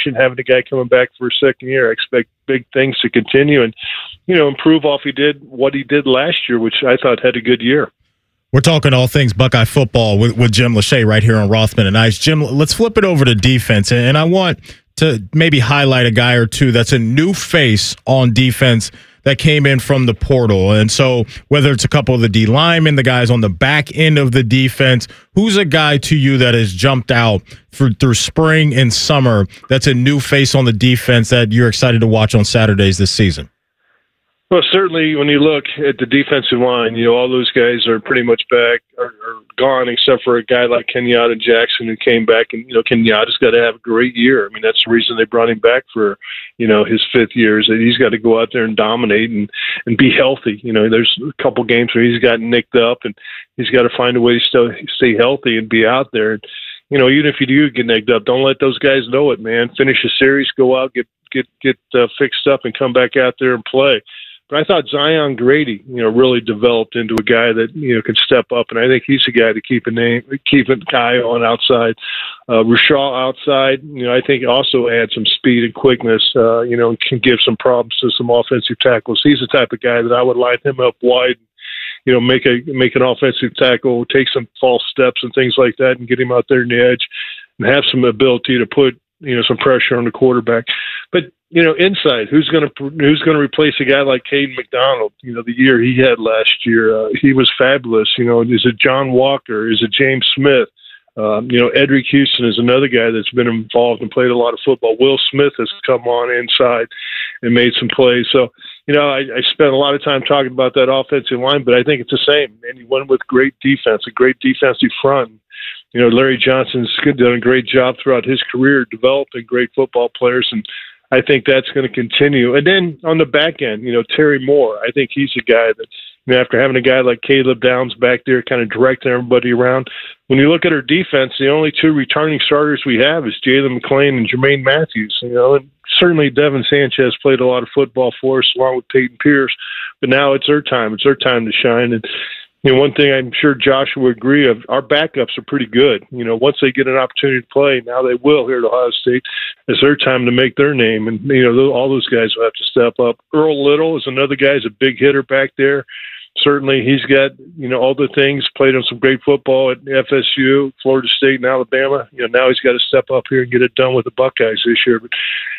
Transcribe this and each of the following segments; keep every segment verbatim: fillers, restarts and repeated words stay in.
transition, having a guy coming back for a second year. I expect big things to continue and, you know, improve off he did what he did last year, which I thought had a good year. We're talking all things Buckeye football with, with Jim Lachey right here on Rothman and Ice. Jim, let's flip it over to defense, and I want to maybe highlight a guy or two that's a new face on defense that came in from the portal. And so whether it's a couple of the D linemen, the guys on the back end of the defense, who's a guy to you that has jumped out for, through spring and summer that's a new face on the defense that you're excited to watch on Saturdays this season? Well, certainly when you look at the defensive line, you know, all those guys are pretty much back or, or gone except for a guy like Kenyatta Jackson who came back. And, you know, Kenyatta's got to have a great year. I mean, that's the reason they brought him back for, you know, his fifth year is that he's got to go out there and dominate and, and be healthy. You know, there's a couple games where he's gotten nicked up and he's got to find a way to stay, stay healthy and be out there. And, you know, even if you do get nicked up, don't let those guys know it, man. Finish a series, go out, get, get, get uh, fixed up and come back out there and play. But I thought Zion Grady, you know, really developed into a guy that, you know, can step up, and I think he's a guy to keep a name, keep an eye on outside. Uh, Rashaw outside, you know, I think also adds some speed and quickness, uh, you know, and can give some problems to some offensive tackles. He's the type of guy that I would line him up wide, you know, make a make an offensive tackle, take some false steps and things like that, and get him out there in the edge, and have some ability to put, you know, some pressure on the quarterback. But you know, inside, who's going to who's going to replace a guy like Caden McDonald? You know, the year he had last year, uh, he was fabulous. You know, is it John Walker? Is it James Smith? Um, you know, Edric Houston is another guy that's been involved and played a lot of football. Will Smith has come on inside and made some plays. So, you know, I, I spent a lot of time talking about that offensive line, but I think it's the same. And he won with great defense, a great defensive front. You know, Larry Johnson's done a great job throughout his career developing great football players, and I think that's going to continue. And then on the back end, you know, Terry Moore, I think he's a guy that, you know, after having a guy like Caleb Downs back there kind of directing everybody around, when you look at our defense, the only two returning starters we have is Jalen McClain and Jermaine Matthews, you know, and certainly Devin Sanchez played a lot of football for us along with Peyton Pierce, but now it's their time. It's their time to shine. And, you know, one thing I'm sure Joshua would agree of, our backups are pretty good. You know, once they get an opportunity to play, now they will here at Ohio State, it's their time to make their name. And, you know, all those guys will have to step up. Earl Little is another guy, is a big hitter back there. Certainly he's got, you know, all the things, played on some great football at F S U, Florida State, and Alabama. You know, now he's got to step up here and get it done with the Buckeyes this year. But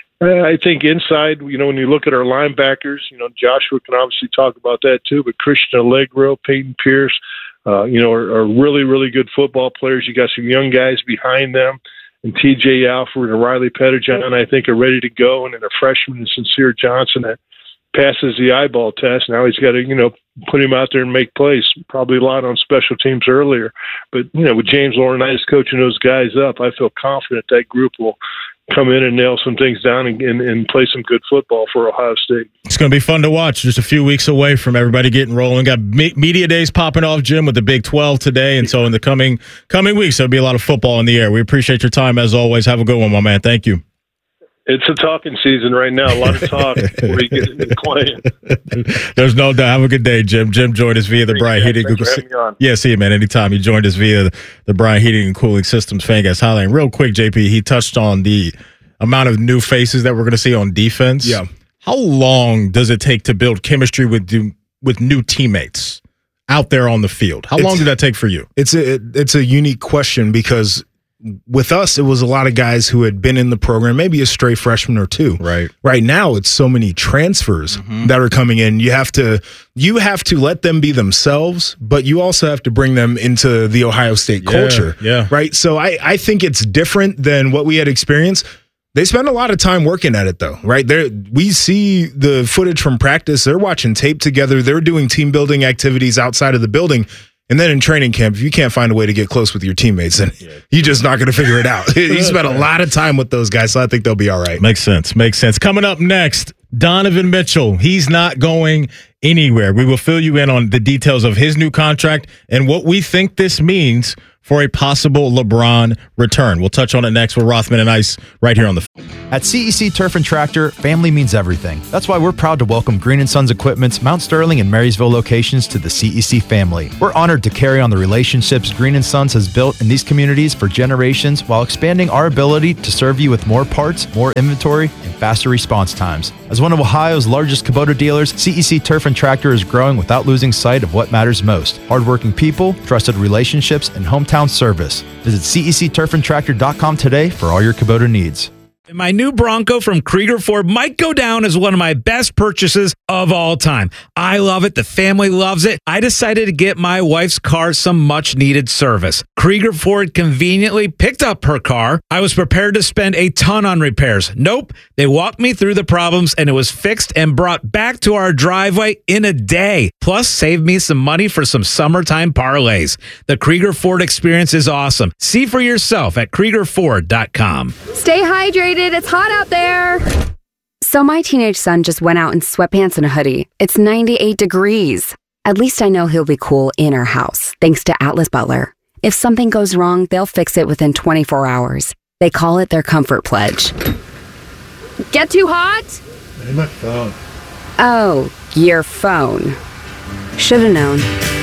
I think inside, you know, when you look at our linebackers, you know, Joshua can obviously talk about that too, but Christian Allegro, Peyton Pierce, uh, you know, are, are really, really good football players. You got some young guys behind them, and T J Alford and Riley Pettijohn, I think, are ready to go, and then a freshman, and Sincere Johnson, that passes the eyeball test. Now he's got to, you know, put him out there and make plays, probably a lot on special teams earlier. But, you know, with James Laurinaitis coaching those guys up, I feel confident that group will come in and nail some things down and, and, and play some good football for Ohio State. It's going to be fun to watch. Just a few weeks away from everybody getting rolling. Got me- media days popping off, Jim, with the Big twelve today. And so in the coming coming weeks, there'll be a lot of football in the air. We appreciate your time, as always. Have a good one, my man. Thank you. It's a talking season right now. A lot of talk before you get into playing. There's no doubt. Have a good day, Jim. Jim joined us via the Brian Heating and Cooling. Yeah, see you, man. Anytime. He joined us via the Brian Heating and Cooling Systems Fangas Highline. Real quick, J P, he touched on the amount of new faces that we're going to see on defense. Yeah. How long does it take to build chemistry with with new teammates out there on the field? How it's, long did that take for you? It's a it's a unique question because with us, it was a lot of guys who had been in the program, maybe a stray freshman or two. Right. Right now, it's so many transfers mm-hmm. that are coming in. You have to you have to let them be themselves, but you also have to bring them into the Ohio State yeah, culture. Yeah. Right. So I, I think it's different than what we had experienced. They spend a lot of time working at it, though, right? There, we see the footage from practice. They're watching tape together. They're doing team building activities outside of the building. And then in training camp, if you can't find a way to get close with your teammates, then yeah. you're just not going to figure it out. You spent a lot of time with those guys, so I think they'll be all right. Makes sense. Makes sense. Coming up next, Donovan Mitchell. He's not going anywhere. We will fill you in on the details of his new contract and what we think this means for a possible LeBron return. We'll touch on it next with Rothman and Ice right here on the At C E C Turf and Tractor, family means everything. That's why we're proud to welcome Green and Sons Equipment's Mount Sterling and Marysville locations to the C E C family. We're honored to carry on the relationships Green and Sons has built in these communities for generations while expanding our ability to serve you with more parts, more inventory, and faster response times. As one of Ohio's largest Kubota dealers, C E C Turf and Tractor is growing without losing sight of what matters most: hardworking people, trusted relationships, and hometown service. Visit C E C turf and tractor dot com today for all your Kubota needs. My new Bronco from Krieger Ford might go down as one of my best purchases of all time. I love it. The family loves it. I decided to get my wife's car some much needed service. Krieger Ford conveniently picked up her car. I was prepared to spend a ton on repairs. Nope. They walked me through the problems and it was fixed and brought back to our driveway in a day. Plus, saved me some money for some summertime parlays. The Krieger Ford experience is awesome. See for yourself at Krieger Ford dot com. Stay hydrated. It's hot out there. So my teenage son just went out in sweatpants and a hoodie. It's ninety-eight degrees. At least I know he'll be cool in our house, thanks to Atlas Butler. If something goes wrong, they'll fix it within twenty-four hours. They call it their comfort pledge. Get too hot? My phone. Oh, your phone. Should've known.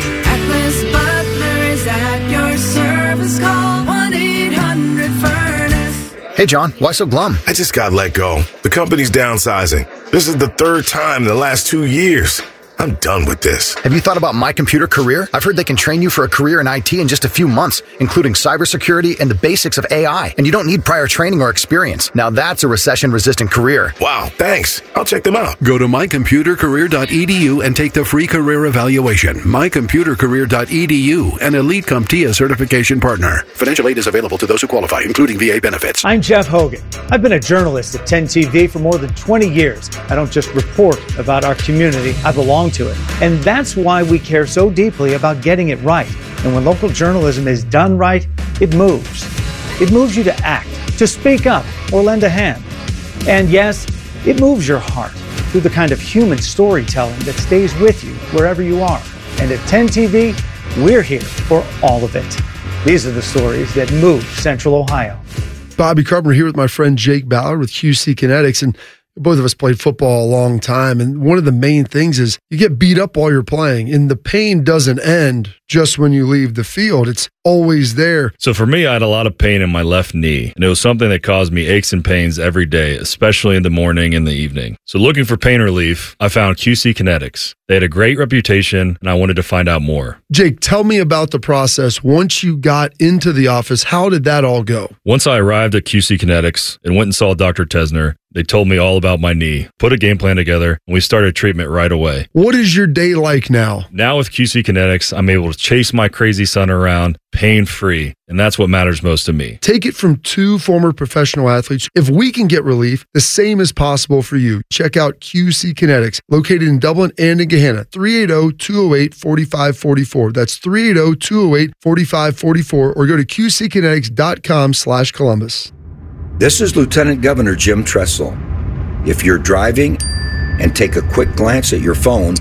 Atlas Butler is at your service. Call one eight hundred furnace. Hey, John, why so glum? I just got let go. The company's downsizing. This is the third time in the last two years. I'm done with this. Have you thought about My Computer Career? I've heard they can train you for a career in I T in just a few months, including cybersecurity and the basics of A I. And you don't need prior training or experience. Now that's a recession-resistant career. Wow, thanks. I'll check them out. Go to my computer career dot e d u and take the free career evaluation. my computer career dot e d u, an Elite CompTIA certification partner. Financial aid is available to those who qualify, including V A benefits. I'm Jeff Hogan. I've been a journalist at ten T V for more than twenty years. I don't just report about our community, I belong to it. And that's why we care so deeply about getting it right. And when local journalism is done right, it moves. It moves you to act, to speak up, or lend a hand. And yes, it moves your heart through the kind of human storytelling that stays with you wherever you are. And at ten T V, we're here for all of it. These are the stories that move Central Ohio. Bobby Carpenter here with my friend Jake Ballard with Q C Kinetics, and both of us played football a long time, and one of the main things is you get beat up while you're playing, and the pain doesn't end just when you leave the field. It's always there. So for me, I had a lot of pain in my left knee, and it was something that caused me aches and pains every day, especially in the morning and the evening. So looking for pain relief, I found Q C Kinetics. They had a great reputation, and I wanted to find out more. Jake, tell me about the process. Once you got into the office, how did that all go? Once I arrived at Q C Kinetics and went and saw Doctor Tesner, they told me all about my knee, put a game plan together, and we started treatment right away. What is your day like now? Now with Q C Kinetics, I'm able to chase my crazy son around pain-free, and that's what matters most to me. Take it from two former professional athletes. If we can get relief, the same is possible for you. Check out Q C Kinetics, located in Dublin and in Gahanna. three eight zero, two zero eight, four five four four. That's three eight zero, two zero eight, four five four four, or go to q c kinetics dot com slash Columbus. This is Lieutenant Governor Jim Tressel. If you're driving and take a quick glance at your phone,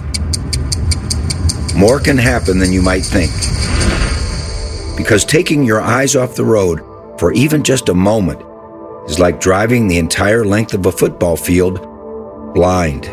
more can happen than you might think. Because taking your eyes off the road for even just a moment is like driving the entire length of a football field blind.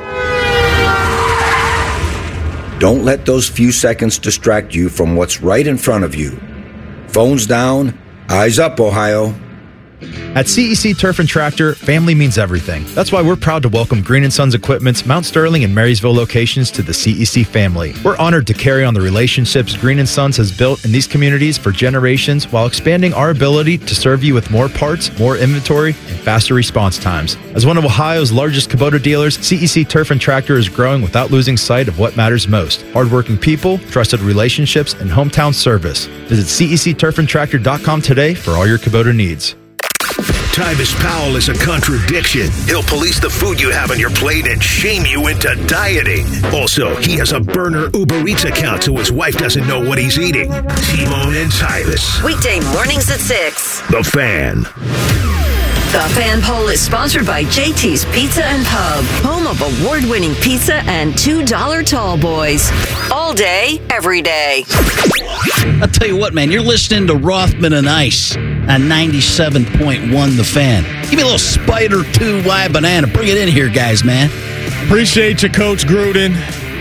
Don't let those few seconds distract you from what's right in front of you. Phones down, eyes up, Ohio. At C E C Turf and Tractor, family means everything. That's why we're proud to welcome Green and Sons Equipment's Mount Sterling and Marysville locations to the C E C family. We're honored to carry on the relationships Green and Sons has built in these communities for generations while expanding our ability to serve you with more parts, more inventory, and faster response times. As one of Ohio's largest Kubota dealers, C E C Turf and Tractor is growing without losing sight of what matters most: hardworking people, trusted relationships, and hometown service. Visit C E C turf and tractor dot com today for all your Kubota needs. Tyvis Powell is a contradiction. He'll police the food you have on your plate and shame you into dieting. Also, he has a burner Uber Eats account so his wife doesn't know what he's eating. T-Bone and Tyvis. Weekday mornings at six. The Fan. The Fan Poll is sponsored by J T's Pizza and Pub, home of award-winning pizza and two dollar tall boys. All day, every day. I'll tell you what, man, you're listening to Rothman and Ice on ninety-seven point one The Fan. Give me a little Spider two Y banana. Bring it in here, guys, man. Appreciate you, Coach Gruden.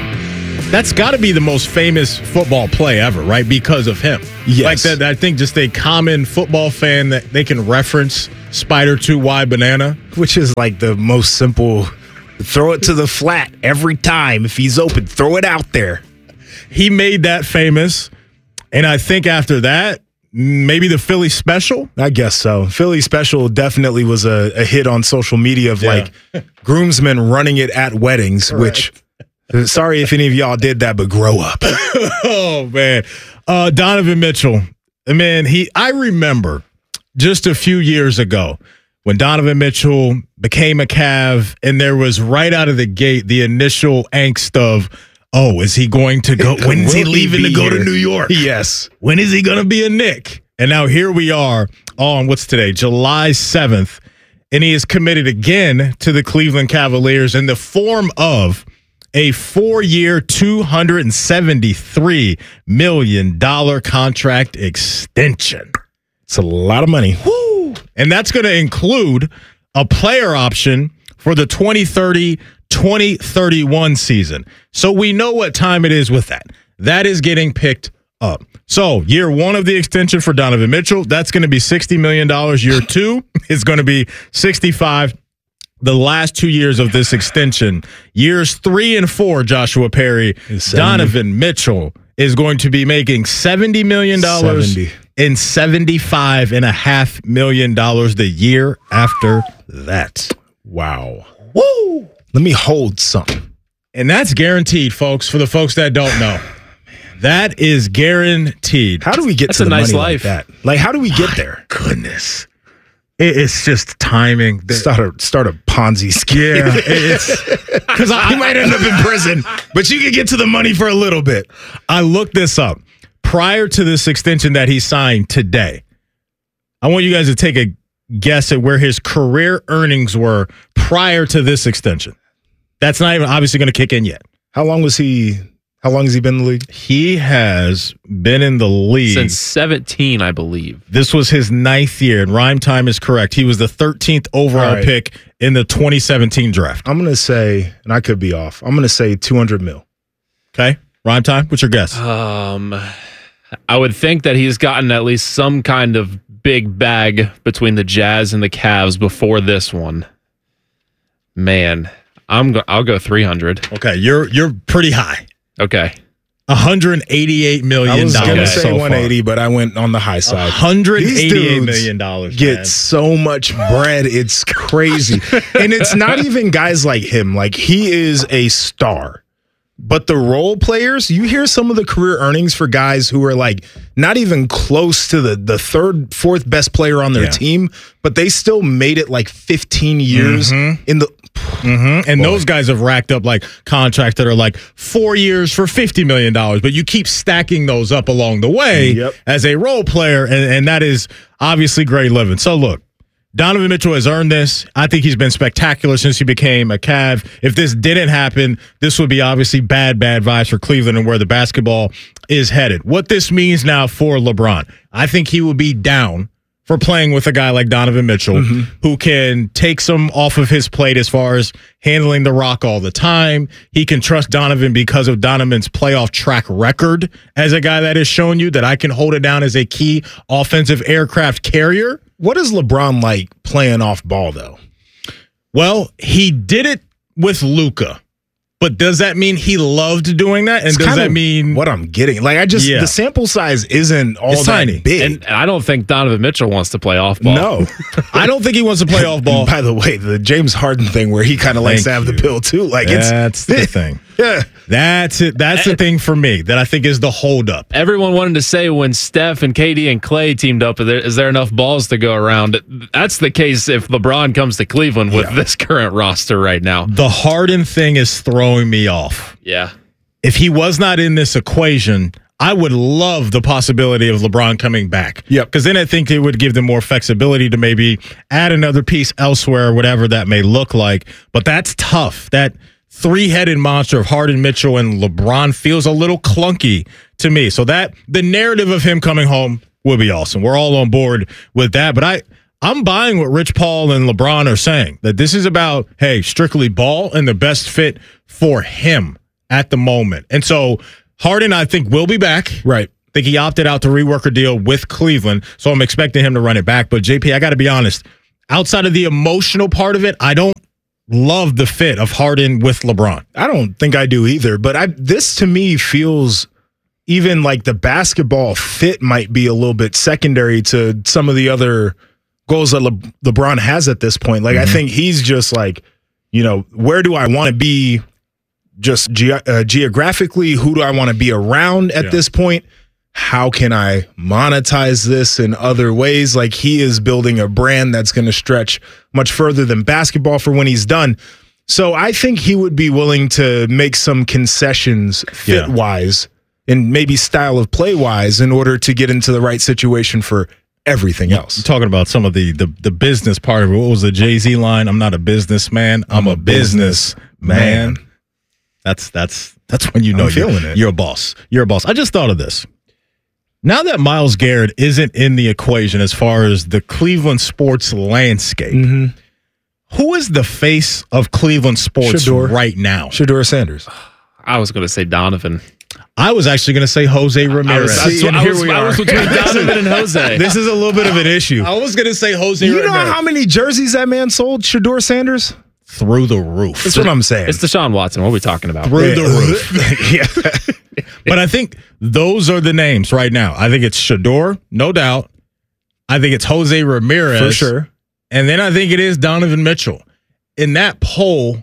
That's got to be the most famous football play ever, right? Because of him. Yes. Like that, I think just a common football fan that they can reference Spider two Y banana. Which is like the most simple. Throw it to the flat every time. If he's open, throw it out there. He made that famous. And I think after that, maybe the Philly special? I guess so. Philly special definitely was a, a hit on social media of Yeah. like groomsmen running it at weddings, which, sorry if any of y'all did that, but grow up. Oh, man. Uh, Donovan Mitchell. Man, he. I remember just a few years ago when Donovan Mitchell became a Cav and there was right out of the gate the initial angst of, oh, is he going to go? When is he Will he leaving to be go to here? New York? Yes. When is he going to be a Knick? And now here we are on, what's today, July seventh, and he is committed again to the Cleveland Cavaliers in the form of a four-year, two hundred seventy-three million dollars contract extension. It's a lot of money. Woo! And that's going to include a player option for the twenty thirty twenty thirty-one season. So we know what time it is with that. That is getting picked up. So year one of the extension for Donovan Mitchell, that's going to be sixty million dollars. Year two is going to be sixty-five. The last two years of this extension, years three and four, Joshua Perry, Donovan Mitchell is going to be making seventy million dollars seventy. and seventy-five and a half million dollars the year after that. Wow. Woo! Let me hold something. And that's guaranteed, folks, for the folks that don't know. That is guaranteed. How do we get That's to a the nice money life. like that? Like, how do we get My there? Goodness. It, it's just timing. The- Start a start a Ponzi scheme. Yeah, it's because I You might end up in prison, but you can get to the money for a little bit. I looked this up prior to this extension that he signed today. I want you guys to take a guess at where his career earnings were prior to this extension. That's not even obviously going to kick in yet. How long was he? How long has he been in the league? He has been in the league Since seventeen, I believe. This was his ninth year, and Rhyme Time is correct. He was the thirteenth overall All right. pick in the twenty seventeen draft. I'm gonna say, and I could be off. I'm gonna say two hundred mil. Okay, Rhyme Time, what's your guess? Um, I would think that he's gotten at least some kind of big bag between the Jazz and the Cavs before this one. Man, I'm go- I'll go three hundred. Okay, you're you're pretty high. Okay. one hundred eighty-eight million dollars. I was gonna so say far. one eighty, but I went on the high side. one hundred eighty-eight These million dudes dollars. Get man. so much bread, it's crazy. And it's not even guys like him. Like, he is a star. But the role players, you hear some of the career earnings for guys who are like not even close to the, the third, fourth best player on their Yeah. team, but they still made it like fifteen years Mhm. in the. Mm-hmm. And Boy. those guys have racked up like contracts that are like four years for fifty million dollars, but you keep stacking those up along the way Yep. as a role player, and, and that is obviously great living. So look, Donovan Mitchell has earned this. I think he's been spectacular since he became a Cav. If this didn't happen, this would be obviously bad, bad vibes for Cleveland and where the basketball is headed. What this means now for LeBron, I think he would be down for playing with a guy like Donovan Mitchell, Mm-hmm. who can take some off of his plate as far as handling the rock all the time. He can trust Donovan because of Donovan's playoff track record as a guy that has shown you that I can hold it down as a key offensive aircraft carrier. What is LeBron like playing off ball, though? Well, he did it with Luka. But does that mean he loved doing that? And It's does kinda that mean what I'm getting? Like, I just Yeah. the sample size isn't all It's that tiny. big. And I don't think Donovan Mitchell wants to play off ball. No. I don't think he wants to play off ball. By the way, the James Harden thing where he kind of likes Thank to have you. the pill too. Like, That's it's the thing. Yeah. That's it. That's the thing for me that I think is the holdup. Everyone wanted to say when Steph and K D and Clay teamed up, is there, is there enough balls to go around? That's the case if LeBron comes to Cleveland with Yeah. this current roster right now. The Harden thing is throwing me off. Yeah. If he was not in this equation, I would love the possibility of LeBron coming back. Yep. Because then I think it would give them more flexibility to maybe add another piece elsewhere, whatever that may look like. But that's tough. That three-headed monster of Harden, Mitchell, and LeBron feels a little clunky to me. So that the narrative of him coming home would be awesome. We're all on board with that. But I I'm buying what Rich Paul and LeBron are saying, that this is about, hey, strictly ball and the best fit for him at the moment. And so Harden, I think, will be back. Right. I think he opted out to rework a deal with Cleveland, so I'm expecting him to run it back. But, J P, I got to be honest, outside of the emotional part of it, I don't love the fit of Harden with LeBron. I don't think I do either, but I this to me feels even like the basketball fit might be a little bit secondary to some of the other goals that Le- LeBron has at this point. Like, mm-hmm. I think he's just like, you know, where do I want to be just ge- uh, geographically? Who do I want to be around at yeah. this point? How can I monetize this in other ways? Like, he is building a brand that's going to stretch much further than basketball for when he's done. So I think he would be willing to make some concessions fit-wise yeah. and maybe style of play-wise in order to get into the right situation for everything else. You're talking about some of the, the the business part of it. What was the Jay-Z line? I'm not a businessman. I'm, I'm a business, business man. man. That's that's that's when you know I'm feeling you're, it. you're a boss. You're a boss. I just thought of this. Now that Myles Garrett isn't in the equation as far as the Cleveland sports landscape, mm-hmm. who is the face of Cleveland sports Shedeur. right now? Shedeur Sanders. I was going to say Donovan. I was actually going to say Jose Ramirez. I was, I, I, was, I was between Donovan and Jose. This is a little bit of an issue. I was going to say Jose you Ramirez. You know how many jerseys that man sold, Shedeur Sanders? Through the roof. That's what I'm saying. It's Deshaun Watson. What are we talking about? Through yeah. the roof. yeah. But I think those are the names right now. I think it's Shedeur, no doubt. I think it's Jose Ramirez. For sure. And then I think it is Donovan Mitchell. In that poll,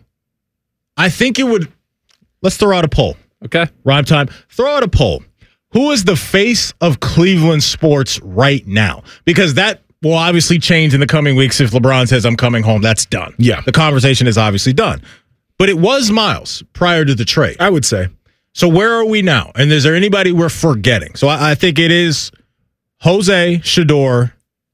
I think it would, let's throw out a poll. Okay. Rhyme time. Throw out a poll. Who is the face of Cleveland sports right now? Because that will obviously change in the coming weeks. If LeBron says, I'm coming home, that's done. Yeah. The conversation is obviously done. But it was Myles prior to the trade. I would say. So where are we now? And is there anybody we're forgetting? So I, I think it is Jose, Shedeur,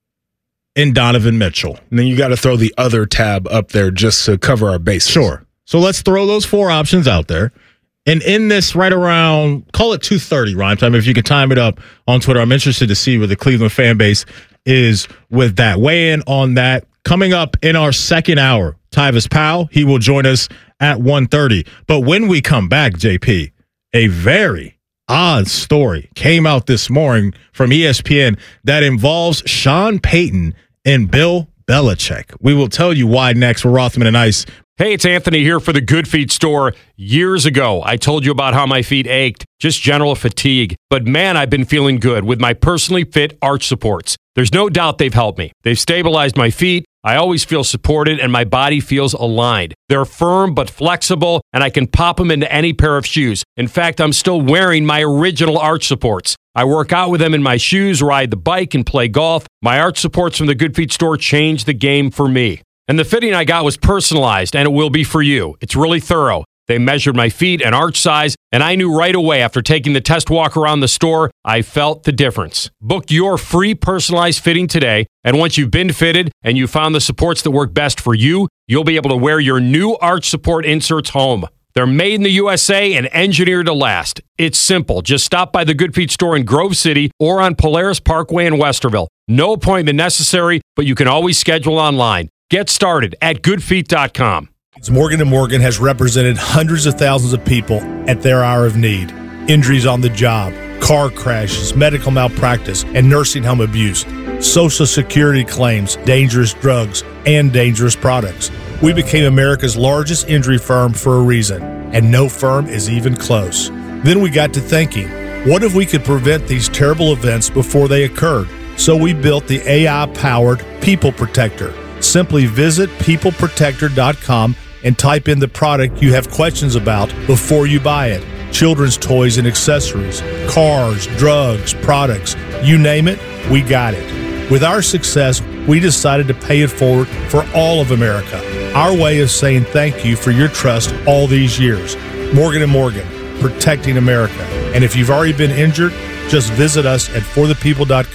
and Donovan Mitchell. And then you got to throw the other tab up there just to cover our bases. Sure. So let's throw those four options out there. And in this right around, call it two thirty, Rhyme Time, if you could time it up on Twitter. I'm interested to see where the Cleveland fan base is with that. Weigh in on that. Coming up in our second hour, Tyvis Powell, he will join us at one thirty. But when we come back, J P, a very odd story came out this morning from E S P N that involves Sean Payton and Bill Belichick. We will tell you why next. We're Rothman and Ice. Hey, it's Anthony here for the Good Feet store. Years ago, I told you about how my feet ached, just general fatigue. But man, I've been feeling good with my personally fit arch supports. There's no doubt they've helped me. They've stabilized my feet. I always feel supported and my body feels aligned. They're firm but flexible, and I can pop them into any pair of shoes. In fact, I'm still wearing my original arch supports. I work out with them in my shoes, ride the bike, and play golf. My arch supports from the Good Feet store changed the game for me. And the fitting I got was personalized, and it will be for you. It's really thorough. They measured my feet and arch size, and I knew right away after taking the test walk around the store, I felt the difference. Book your free personalized fitting today, and once you've been fitted and you found the supports that work best for you, you'll be able to wear your new arch support inserts home. They're made in the U S A and engineered to last. It's simple. Just stop by the Good Feet store in Grove City or on Polaris Parkway in Westerville. No appointment necessary, but you can always schedule online. Get started at good feet dot com. Morgan and Morgan has represented hundreds of thousands of people at their hour of need. Injuries on the job, car crashes, medical malpractice, and nursing home abuse, Social Security claims, dangerous drugs, and dangerous products. We became America's largest injury firm for a reason, and no firm is even close. Then we got to thinking, what if we could prevent these terrible events before they occurred? So we built the A I-powered People Protector. Simply visit people protector dot com and type in the product you have questions about before you buy it. Children's toys and accessories, cars, drugs, products, you name it, we got it. With our success, we decided to pay it forward for all of America. Our way of saying thank you for your trust all these years. Morgan and Morgan, protecting America. And if you've already been injured, just visit us at for the people dot com.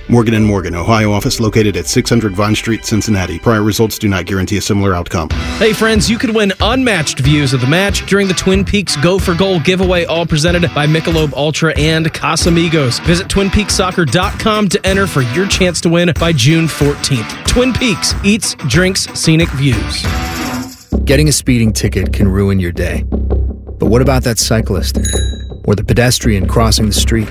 Morgan and Morgan, Ohio office located at six hundred Vine Street, Cincinnati. Prior results do not guarantee a similar outcome. Hey friends, you could win unmatched views of the match during the Twin Peaks Go for Goal giveaway, all presented by Michelob Ultra and Casamigos. Visit twin peaks soccer dot com to enter for your chance to win by June fourteenth. Twin Peaks, eats, drinks, scenic views. Getting a speeding ticket can ruin your day. But what about that cyclist or the pedestrian crossing the street?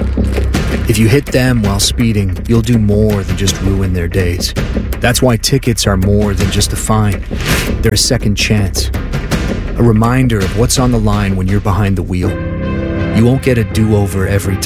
If you hit them while speeding, you'll do more than just ruin their days. That's why tickets are more than just a fine. They're a second chance. A reminder of what's on the line when you're behind the wheel. You won't get a do-over every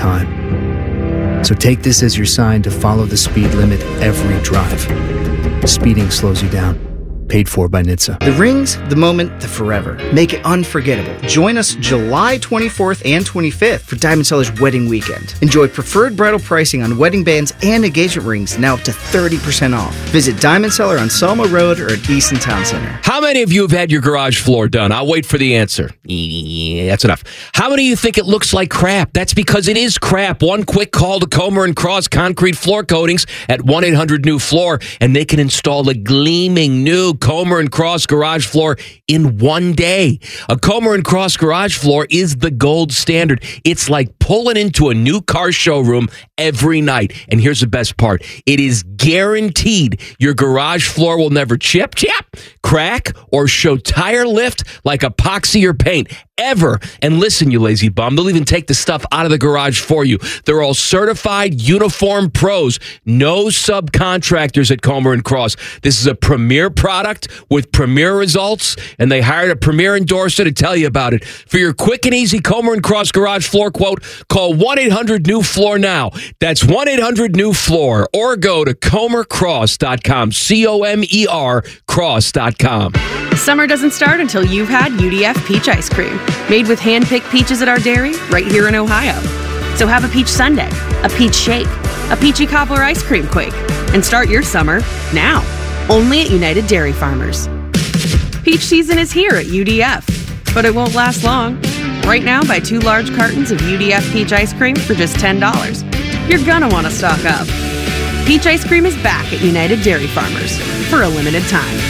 time. So take this as your sign to follow the speed limit every drive. Speeding slows you down. Paid for by N H T S A. The rings, the moment, the forever. Make it unforgettable. Join us July twenty-fourth and twenty-fifth for Diamond Seller's Wedding Weekend. Enjoy preferred bridal pricing on wedding bands and engagement rings, now up to thirty percent off. Visit Diamond Seller on Selma Road or at Easton Town Center. How many of you have had your garage floor done? I'll wait for the answer. Yeah, that's enough. How many of you think it looks like crap? That's because it is crap. One quick call to Comer and Cross Concrete Floor Coatings at one eight hundred new floor, and they can install a gleaming new Comer and Cross garage floor in one day. A Comer and Cross garage floor is the gold standard. It's like pulling into a new car showroom every night. And here's the best part. It is guaranteed your garage floor will never chip, chip, crack, or show tire lift like epoxy or paint. Ever. And listen, you lazy bum, they'll even take the stuff out of the garage for you. They're all certified uniform pros. No subcontractors at Comer and Cross. This is a premier product with premier results, and they hired a premier endorser to tell you about it. For your quick and easy Comer and Cross garage floor quote, call one eight hundred new floor now. That's one eight hundred new floor, or go to comer cross dot com. C O M E R cross dot com. Summer doesn't start until you've had U D F peach ice cream. Made with hand-picked peaches at our dairy right here in Ohio. So have a peach sundae, a peach shake, a peachy cobbler ice cream quake, and start your summer now. Only at United Dairy Farmers. Peach season is here at U D F, but it won't last long. Right now, buy two large cartons of U D F peach ice cream for just ten dollars. You're gonna want to stock up. Peach ice cream is back at United Dairy Farmers for a limited time.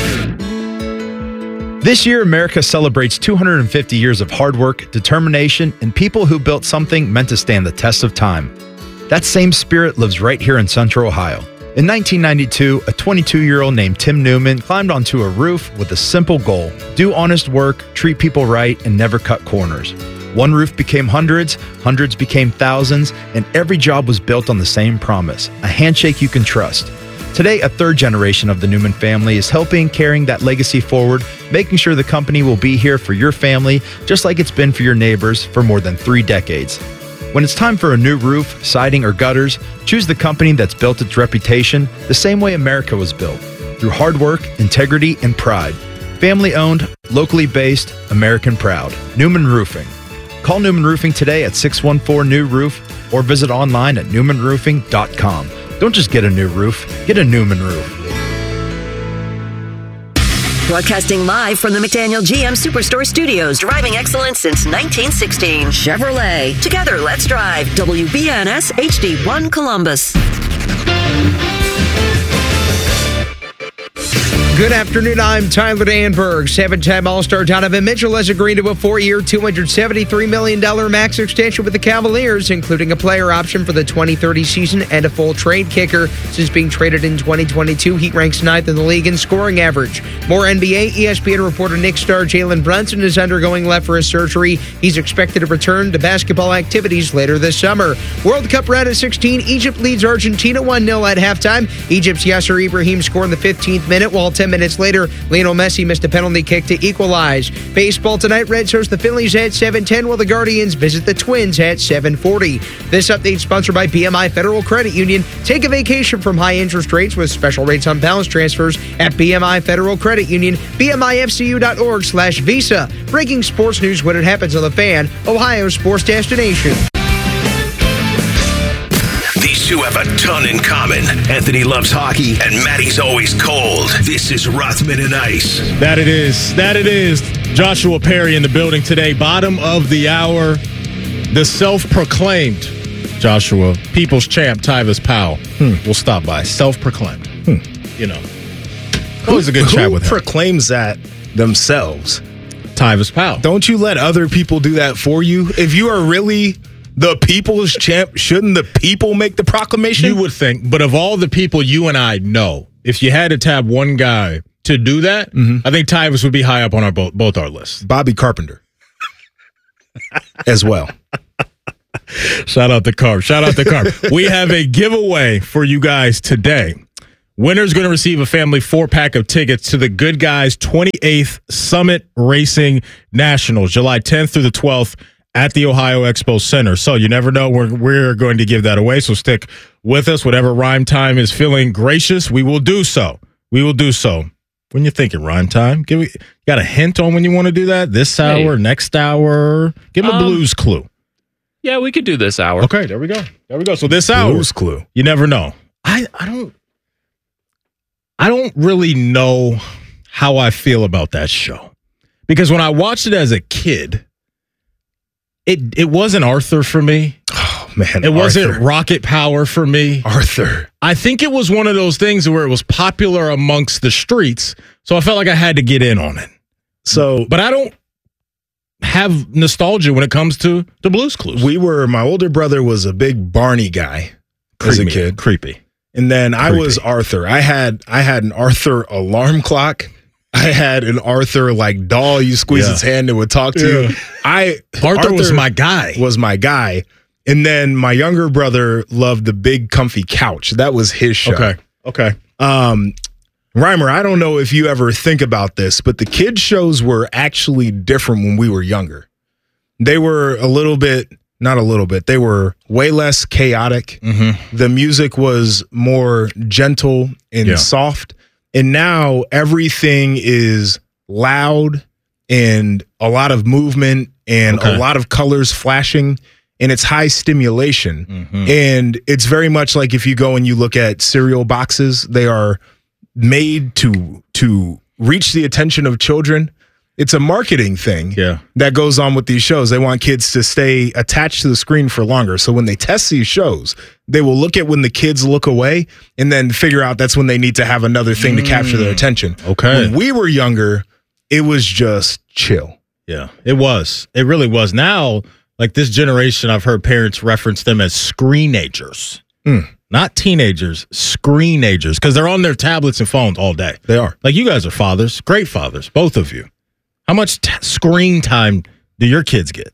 This year, America celebrates two hundred fifty years of hard work, determination, and people who built something meant to stand the test of time. That same spirit lives right here in Central Ohio. In nineteen ninety-two, a twenty-two-year-old named Tim Newman climbed onto a roof with a simple goal: do honest work, treat people right, and never cut corners. One roof became hundreds, hundreds became thousands, and every job was built on the same promise: a handshake you can trust. Today, a third generation of the Newman family is helping carrying that legacy forward, making sure the company will be here for your family, just like it's been for your neighbors for more than three decades. When it's time for a new roof, siding, or gutters, choose the company that's built its reputation the same way America was built, through hard work, integrity, and pride. Family-owned, locally based, American proud. Newman Roofing. Call Newman Roofing today at six one four, new roof or visit online at newman roofing dot com. Don't just get a new roof, get a Newman roof. Broadcasting live from the McDaniel G M Superstore Studios, driving excellence since nineteen sixteen. Chevrolet. Together, let's drive. W B N S H D one Columbus. Good afternoon, I'm Tyler Danberg. Seven-time All-Star Donovan Mitchell has agreed to a four-year, two hundred seventy-three million dollars max extension with the Cavaliers, including a player option for the twenty thirty season and a full trade kicker. Since being traded in twenty twenty-two, he ranks ninth in the league in scoring average. More N B A, E S P N reporter Knicks star Jalen Brunson is undergoing left wrist surgery. He's expected to return to basketball activities later this summer. World Cup round of sixteen, Egypt leads Argentina one nil at halftime. Egypt's Yasser Ibrahim scored in the fifteenth minute, while ten minutes later, Lionel Messi missed a penalty kick to equalize. Baseball tonight, Reds host the Phillies at seven ten, while the Guardians visit the Twins at seven forty. This update sponsored by B M I Federal Credit Union. Take a vacation from high interest rates with special rates on balance transfers at B M I Federal Credit Union, B M I F C U dot org slash Visa. Breaking sports news when it happens on The Fan, Ohio's sports destination. These two have a ton in common. Anthony loves hockey, and Matty's always cold. This is Rothman and Ice. That it is. That it is. Joshua Perry in the building today. Bottom of the hour. The self-proclaimed Joshua, People's Champ Tyvis Powell hmm. will stop by, self-proclaimed. Hmm. You know, always a good who, chat with him. Who proclaims that themselves? Tyvis Powell. Don't you let other people do that for you? If you are really the People's Champ, shouldn't the people make the proclamation? You would think, but of all the people you and I know, if you had to tab one guy to do that, mm-hmm. I think Tyvis would be high up on our both, both our lists. Bobby Carpenter as well. Shout out to Carp. Shout out to Carp. We have a giveaway for you guys today. Winner's going to receive a family four-pack of tickets to the Good Guys twenty-eighth Summit Racing Nationals, July tenth through the twelfth at the Ohio Expo Center. So you never know. We're, we're going to give that away, so stick with us. Whatever Rhyme Time is feeling gracious, we will do so. We will do so. When you're thinking Rhyme Time, give me, got a hint on when you want to do that? This hour, hey. next hour? Give them a um, blues clue. Yeah, we could do this hour. Okay, there we go. There we go. So this hour, blues clue. You never know. I, I don't I don't really know how I feel about that show. Because when I watched it as a kid, it it wasn't Arthur for me. Oh man. It wasn't Rocket Power for me. Arthur. I think it was one of those things where it was popular amongst the streets, so I felt like I had to get in on it. So, but I don't have nostalgia when it comes to the Blues Clues. We were, my older brother was a big Barney guy Creepy, as a kid. Creepy. And then Creepy. I was Arthur. I had I had an Arthur alarm clock. I had an Arthur like doll you squeeze Yeah. its hand and would talk to Yeah. you. I Arthur, was my guy. Was my guy. And then my younger brother loved the big comfy couch. That was his show. Okay. Okay. Um Reimer, I don't know if you ever think about this, but the kids shows were actually different when we were younger. They were a little bit, not a little bit, they were way less chaotic. Mm-hmm. The music was more gentle and Yeah. soft. And now everything is loud and a lot of movement and Okay. a lot of colors flashing, and it's high stimulation. Mm-hmm. And it's very much like if you go and you look at cereal boxes, they are made to to reach the attention of children. It's a marketing thing Yeah. that goes on with these shows. They want kids to stay attached to the screen for longer. So when they test these shows, they will look at when the kids look away and then figure out that's when they need to have another thing to capture their attention. Okay. When we were younger, it was just chill. Yeah, it was. It really was. Now, like this generation, I've heard parents reference them as screenagers. Mm. Not teenagers, screenagers, because they're on their tablets and phones all day. They are. Like you guys are fathers, great fathers, both of you. How much t- screen time do your kids get?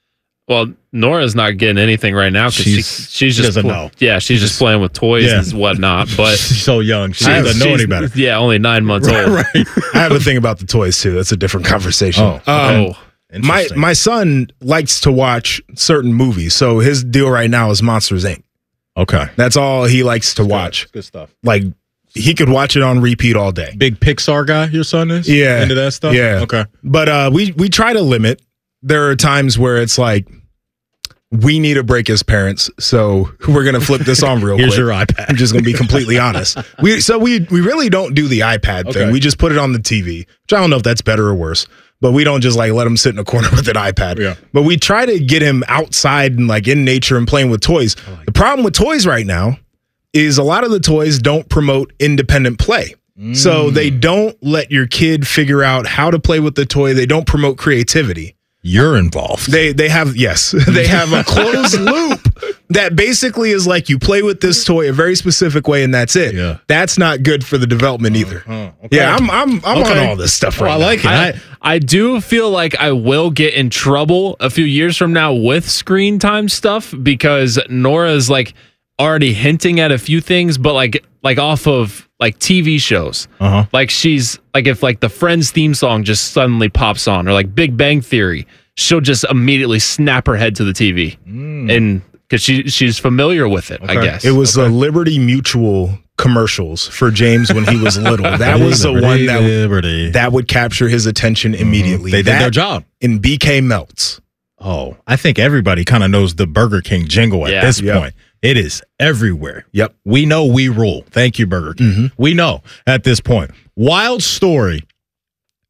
Well, Nora's not getting anything right now because she's, She's- she's she just doesn't pl- know. Yeah, she's just playing with toys Yeah. and whatnot. But She's so young. She she's- doesn't know she's- any better. Yeah, only nine months old. Right. I have a thing about the toys too. That's a different conversation. Oh, Um, oh. my Interesting. my son likes to watch certain movies. So his deal right now is Monsters Incorporated. Okay. That's all he likes to watch. Good stuff. Like he could watch it on repeat all day. Big Pixar guy, your son is? Yeah. Into that stuff? Yeah. Okay. But uh, we we try to limit. There are times where it's like we need a break as parents, so we're gonna flip this on real Here's quick. your iPad. I'm just gonna be completely honest. We so we we really don't do the iPad thing. Okay. We just put it on the T V. Which I don't know if that's better or worse. But we don't just like let him sit in a corner with an iPad. Yeah. But we try to get him outside and like in nature and playing with toys. The problem with toys right now is a lot of the toys don't promote independent play. So they don't let your kid figure out how to play with the toy. They don't promote creativity. You're involved. They they have yes, they have a closed loop that basically is like you play with this toy a very specific way and that's it. Yeah. That's not good for the development either. Uh-huh. Okay. Yeah, I'm I'm I'm Okay. on all this stuff Oh, right I now. like it. I, I, I do feel like I will get in trouble a few years from now with screen time stuff because Nora's like already hinting at a few things, but like like off of like T V shows. Uh-huh. Like she's like if like the Friends theme song just suddenly pops on or like Big Bang Theory, she'll just immediately snap her head to the T V. And because she she's familiar with it, I Okay. guess. It was the Liberty Mutual commercials for James when he was little. That was the Liberty, one that Liberty. that would capture his attention immediately. They did That their job. in B K Melts. Oh, I think everybody kind of knows the Burger King jingle at Yeah. this Yep. point. It is everywhere. Yep. We know we rule. Thank you, Burger King. Mm-hmm. We know at this point. Wild story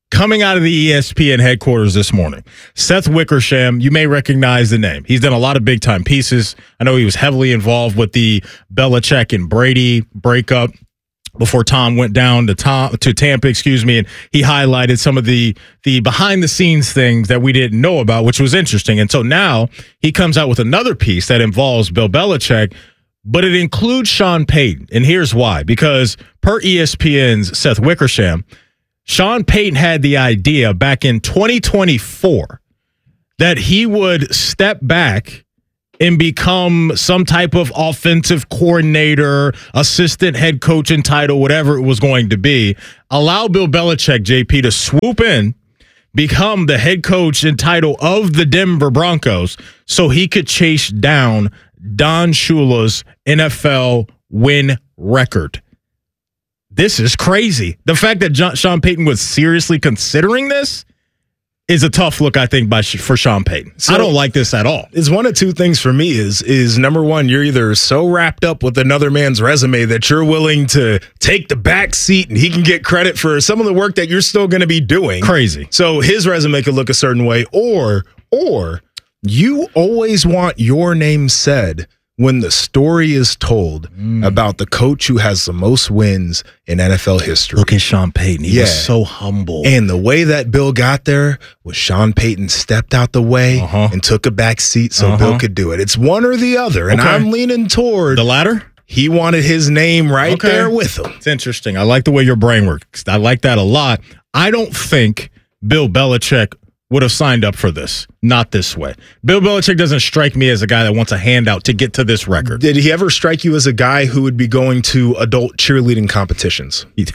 coming out of the E S P N headquarters this morning. Seth Wickersham, you may recognize the name. He's done a lot of big-time pieces. I know he was heavily involved with the Belichick and Brady breakup before Tom went down to Tom to Tampa, excuse me, and he highlighted some of the the behind-the-scenes things that we didn't know about, which was interesting. And so now he comes out with another piece that involves Bill Belichick, but it includes Sean Payton. And here's why. Because per E S P N's Seth Wickersham, Sean Payton had the idea back in twenty twenty-four that he would step back and become some type of offensive coordinator, assistant head coach and title, whatever it was going to be. Allow Bill Belichick, J P, to swoop in, become the head coach and title of the Denver Broncos so he could chase down Don Shula's N F L win record. This is crazy. The fact that John, Sean Payton was seriously considering this is a tough look, I think, by for Sean Payton. So I don't like this at all. It's one of two things for me is, is number one, you're either so wrapped up with another man's resume that you're willing to take the back seat and he can get credit for some of the work that you're still going to be doing. Crazy. So his resume could look a certain way, or, or you always want your name said when the story is told mm. about the coach who has the most wins in N F L history. Look at Sean Payton. He yeah. was so humble. And the way that Bill got there was Sean Payton stepped out the way uh-huh. and took a back seat so uh-huh. Bill could do it. It's one or the other. And okay. I'm leaning toward the latter. He wanted his name right okay. there with him. It's interesting. I like the way your brain works. I like that a lot. I don't think Bill Belichick would have signed up for this. Not this way. Bill Belichick doesn't strike me as a guy that wants a handout to get to this record. Did he ever strike you as a guy who would be going to adult cheerleading competitions? He,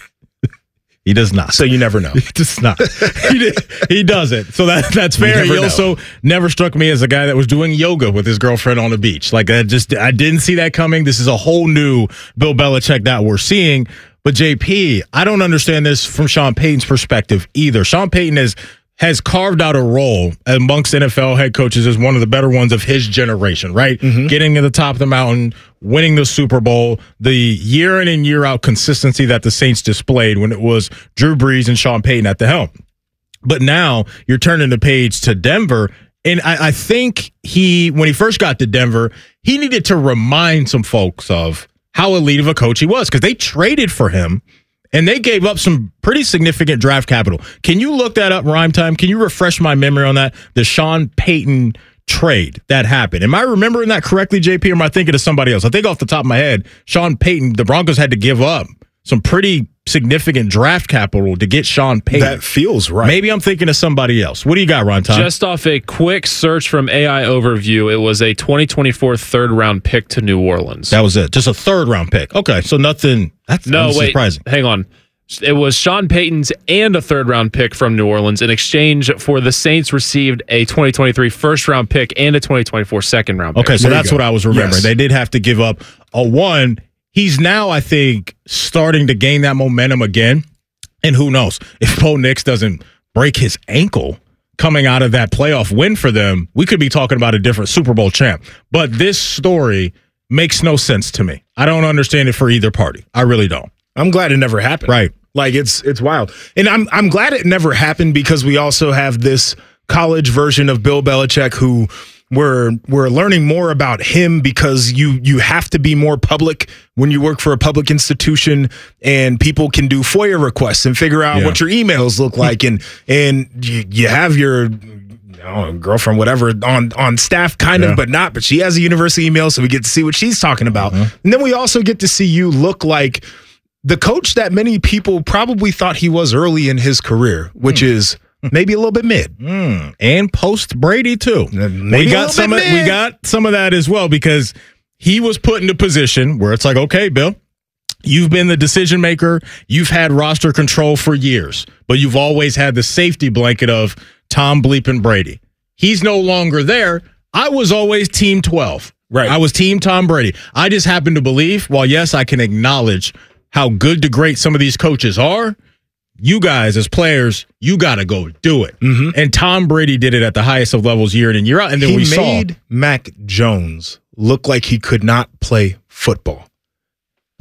he does not. So you never know. He does not. he, did, he doesn't. So that that's fair. He also know. never struck me as a guy that was doing yoga with his girlfriend on the beach. Like I just I didn't see that coming. This is a whole new Bill Belichick that we're seeing. But J P, I don't understand this from Sean Payton's perspective either. Sean Payton is has carved out a role amongst N F L head coaches as one of the better ones of his generation, right? Mm-hmm. Getting to the top of the mountain, winning the Super Bowl, the year in and year out consistency that the Saints displayed when it was Drew Brees and Sean Payton at the helm. But now you're turning the page to Denver, and I, I think he, when he first got to Denver, he needed to remind some folks of how elite of a coach he was because they traded for him. And they gave up some pretty significant draft capital. Can you look that up, Rhyme Time? Can you refresh my memory on that? The Sean Payton trade that happened. Am I remembering that correctly, J P, or am I thinking of somebody else? I think off the top of my head, Sean Payton, the Broncos had to give up some pretty significant draft capital to get Sean Payton. That feels right. Maybe I'm thinking of somebody else. What do you got, Ron Tom? Just off a quick search from A I Overview, it was a twenty twenty-four third round pick to New Orleans. That was it. Just a third round pick. Okay, so nothing. That's no, wait, surprising. Hang on. It was Sean Payton's and a third round pick from New Orleans. In exchange for the Saints received a twenty twenty-three first round pick and a twenty twenty-four second round pick. Okay, so there that's what I was remembering. Yes. They did have to give up a one. He's now, I think, starting to gain that momentum again. And who knows? If Bo Nix doesn't break his ankle coming out of that playoff win for them, we could be talking about a different Super Bowl champ. But this story makes no sense to me. I don't understand it for either party. I really don't. I'm glad it never happened. Right. Like it's it's wild. And I'm I'm glad it never happened because we also have this college version of Bill Belichick who we're we're learning more about him because you you have to be more public when you work for a public institution, and people can do FOIA requests and figure out yeah. what your emails look like, and and you, you have your know, girlfriend, whatever, on on staff, kind yeah. of, but not. But she has a university email, so we get to see what she's talking about. Mm-hmm. And then we also get to see you look like the coach that many people probably thought he was early in his career, which mm. is maybe a little bit mid, mm. and post Brady too. Maybe we got some. Of, we got some of that as well because he was put in a position where it's like, okay, Bill, you've been the decision maker. You've had roster control for years, but you've always had the safety blanket of Tom bleeping Brady. He's no longer there. I was always team twelve. Right. I was team Tom Brady. I just happen to believe, while yes, I can acknowledge how good to great some of these coaches are, you guys as players, you got to go do it. Mm-hmm. And Tom Brady did it at the highest of levels year in and year out. And then he we made saw Mac Jones look like he could not play football.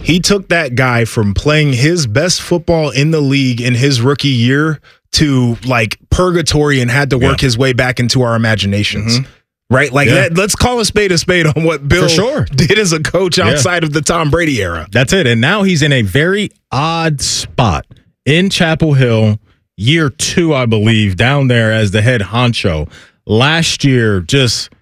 He took that guy from playing his best football in the league in his rookie year to like purgatory and had to work yeah. his way back into our imaginations. Mm-hmm. Right? Like, yeah. that, let's call a spade a spade on what Bill sure. did as a coach outside yeah. of the Tom Brady era. That's it. And now he's in a very odd spot in Chapel Hill, year two, I believe, down there as the head honcho. Last year, just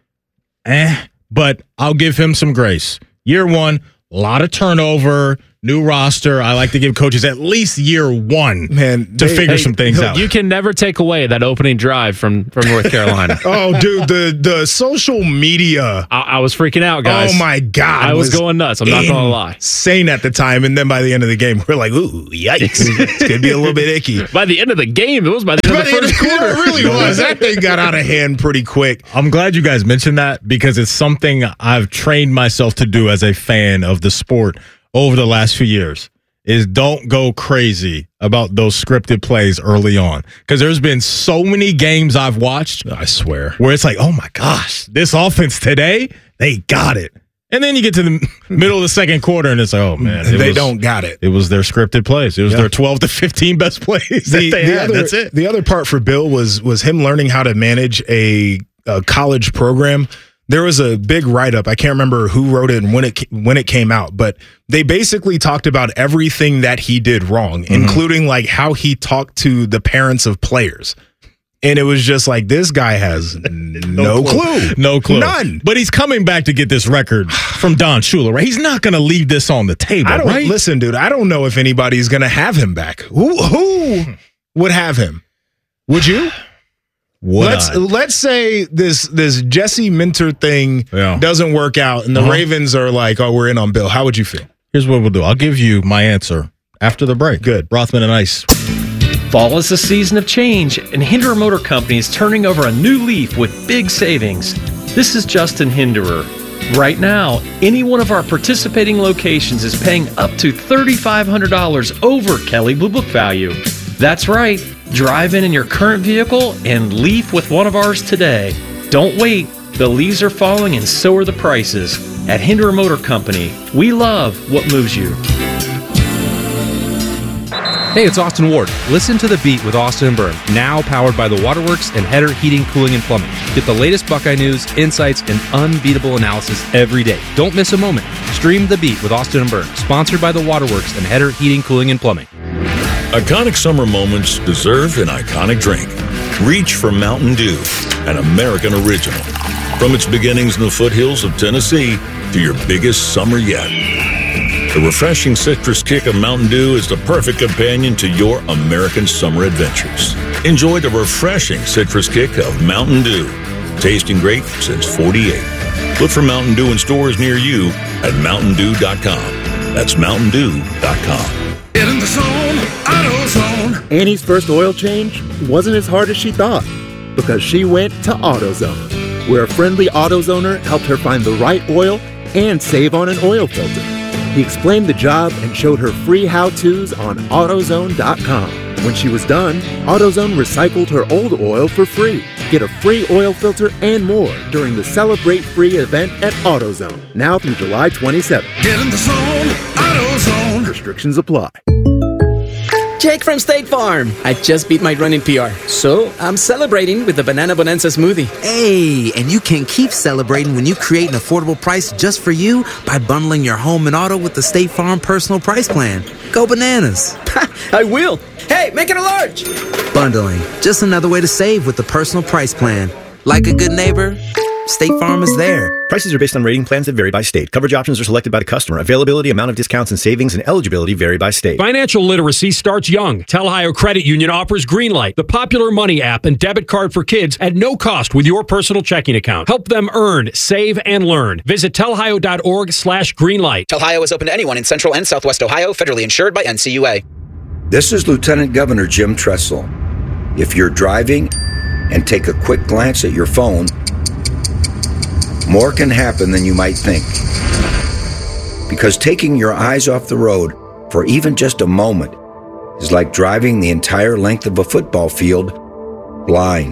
eh, but I'll give him some grace. Year one, a lot of turnover, new roster. I like to give coaches at least year one Man, to they, figure hey, some things out. You can never take away that opening drive from, from North Carolina. Oh, dude, the, the social media. I, I was freaking out, guys. Oh, my God. I was, was going nuts. I'm not going to lie. Insane at the time. And then by the end of the game, we're like, ooh, yikes. It's going to be a little bit icky. By the end of the game, it was by the end by of the, the first quarter. It really was. That thing got out of hand pretty quick. I'm glad you guys mentioned that because it's something I've trained myself to do as a fan of the sport over the last few years. Is don't go crazy about those scripted plays early on. Because there's been so many games I've watched, I swear, where it's like, oh my gosh, this offense today, they got it. And then you get to the middle of the second quarter and it's like, oh man, they was, don't got it. It was their scripted plays. It was yeah. their twelve to fifteen best plays that the, they the had. Other, That's it. The other part for Bill was was him learning how to manage a, a college program. There was a big write-up. I can't remember who wrote it and when it when it came out, but they basically talked about everything that he did wrong, mm-hmm. including like how he talked to the parents of players. And it was just like, this guy has no, no clue. clue. No clue. None. But he's coming back to get this record from Don Shula, right? He's not going to leave this on the table, I don't, right? Listen, dude, I don't know if anybody's going to have him back. Who, who would have him? Would you? Would let's I? let's say this this Jesse Minter thing yeah. doesn't work out, and the uh-huh. Ravens are like, "Oh, we're in on Bill." How would you feel? Here's what we'll do. I'll give you my answer after the break. Good. Rothman and Ice. Fall is a season of change, and Hinderer Motor Company is turning over a new leaf with big savings. This is Justin Hinderer. Right now, any one of our participating locations is paying up to three thousand five hundred dollars over Kelley Blue Book value. That's right. Drive in in your current vehicle and leaf with one of ours today. Don't wait. The leaves are falling and so are the prices. At Hinderer Motor Company, we love what moves you. Hey, it's Austin Ward. Listen to The Beat with Austin and Byrne, now powered by the Waterworks and Header Heating, Cooling, and Plumbing. Get the latest Buckeye news, insights, and unbeatable analysis every day. Don't miss a moment. Stream The Beat with Austin and Byrne, sponsored by the Waterworks and Header Heating, Cooling, and Plumbing. Iconic summer moments deserve an iconic drink. Reach for Mountain Dew, an American original. From its beginnings in the foothills of Tennessee to your biggest summer yet. The refreshing citrus kick of Mountain Dew is the perfect companion to your American summer adventures. Enjoy the refreshing citrus kick of Mountain Dew. Tasting great since forty-eight. Look for Mountain Dew in stores near you at mountain dew dot com. That's mountain dew dot com. Get in the zone, AutoZone. Annie's first oil change wasn't as hard as she thought because she went to AutoZone, where a friendly AutoZoner helped her find the right oil and save on an oil filter. He explained the job and showed her free how-tos on AutoZone dot com. When she was done, AutoZone recycled her old oil for free. Get a free oil filter and more during the Celebrate Free event at AutoZone, now through July twenty-seventh. Get in the zone, AutoZone. Restrictions apply. Jake from State Farm. I just beat my running P R, so I'm celebrating with the Banana Bonanza smoothie. Hey, and you can keep celebrating when you create an affordable price just for you by bundling your home and auto with the State Farm Personal Price Plan. Go bananas. I will. Hey, make it a large. Bundling, just another way to save with the Personal Price Plan. Like a good neighbor, State Farm is there. Prices are based on rating plans that vary by state. Coverage options are selected by the customer. Availability, amount of discounts and savings, and eligibility vary by state. Financial literacy starts young. Tel-Ohio Credit Union offers Greenlight, the popular money app and debit card for kids at no cost with your personal checking account. Help them earn, save, and learn. Visit tel ohio dot org slash greenlight. Tel-Ohio is open to anyone in Central and Southwest Ohio, federally insured by N C U A. This is Lieutenant Governor Jim Tressel. If you're driving and take a quick glance at your phone, more can happen than you might think. Because taking your eyes off the road for even just a moment is like driving the entire length of a football field blind.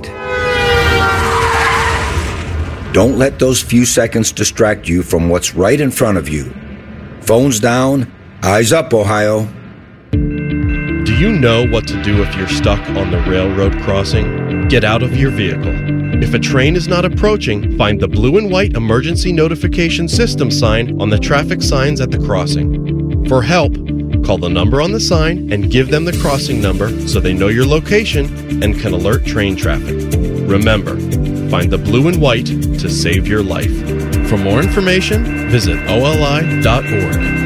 Don't let those few seconds distract you from what's right in front of you. Phones down, Eyes up, Ohio. Do you know what to do if you're stuck on the railroad crossing? Get out of your vehicle. If a train is not approaching, find the blue and white emergency notification system sign on the traffic signs at the crossing. For help, call the number on the sign and give them the crossing number so they know your location and can alert train traffic. Remember, find the blue and white to save your life. For more information, visit O L I dot org.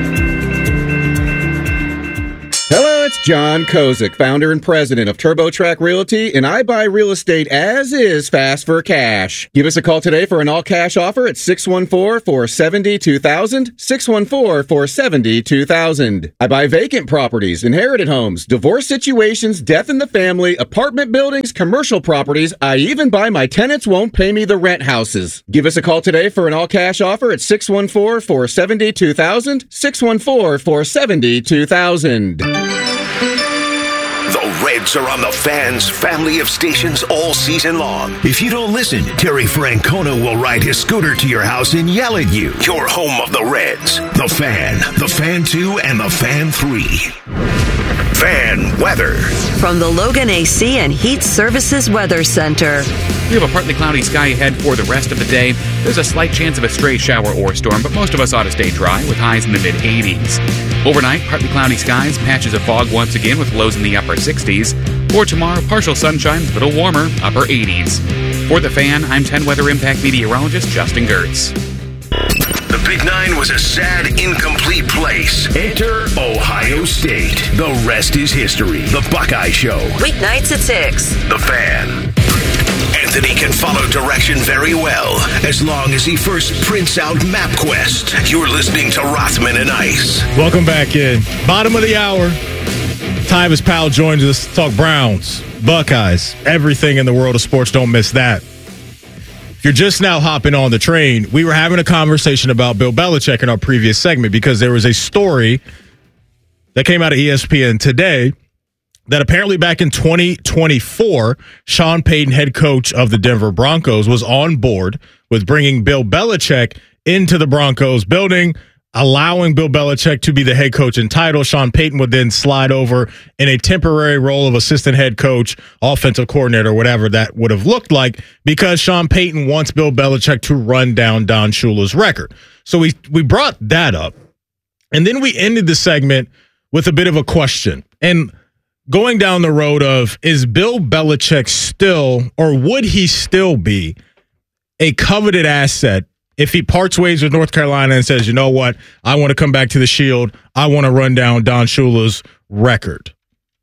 Hello, it's John Kozik, founder and president of TurboTrack Realty, and I buy real estate as is fast for cash. Give us a call today for an all-cash offer at six one four, four seven zero, two thousand, six one four, four seven zero, two thousand. I buy vacant properties, inherited homes, divorce situations, death in the family, apartment buildings, commercial properties. I even buy my tenants won't pay me the rent houses. Give us a call today for an all-cash offer at six one four, four seven zero, two thousand, six one four, four seven zero, two thousand. The Reds are on the Fan's family of stations all season long. If you don't listen, Terry Francona will ride his scooter to your house and yell at you. Your home of the Reds. The Fan, The Fan two, and The Fan three. Fan weather. From the Logan A C and Heat Services Weather Center. We have a partly cloudy sky ahead for the rest of the day. There's a slight chance of a stray shower or storm, but most of us ought to stay dry with highs in the mid eighties. Overnight, partly cloudy skies, patches of fog once again with lows in the upper sixties. For tomorrow, partial sunshine, a little warmer, upper eighties. For The Fan, I'm ten Weather Impact meteorologist Justin Gertz. The Big Nine was a sad, incomplete place. Enter Ohio State. The rest is history. The Buckeye Show. Weeknights at six. The Fan. Anthony can follow direction very well, as long as he first prints out MapQuest. You're listening to Rothman and Ice. Welcome back in. Bottom of the hour. Tyvis Powell joins us to talk Browns, Buckeyes, everything in the world of sports. Don't miss that. If you're just now hopping on the train, we were having a conversation about Bill Belichick in our previous segment because there was a story that came out of E S P N today that apparently back in twenty twenty-four, Sean Payton, head coach of the Denver Broncos, was on board with bringing Bill Belichick into the Broncos building, allowing Bill Belichick to be the head coach in title. Sean Payton would then slide over in a temporary role of assistant head coach, offensive coordinator, whatever that would have looked like, because Sean Payton wants Bill Belichick to run down Don Shula's record. So we we brought that up. And then we ended the segment with a bit of a question. And going down the road of, is Bill Belichick still, or would he still be, a coveted asset if he parts ways with North Carolina and says, you know what, I want to come back to the Shield, I want to run down Don Shula's record?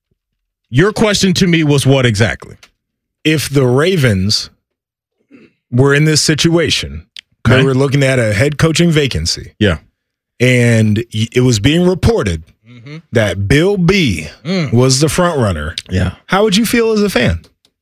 Your question to me was what exactly? If the Ravens were in this situation, okay, they were looking at a head coaching vacancy. Yeah. And it was being reported mm-hmm. that Bill B mm. was the front runner. Yeah. How would you feel as a fan?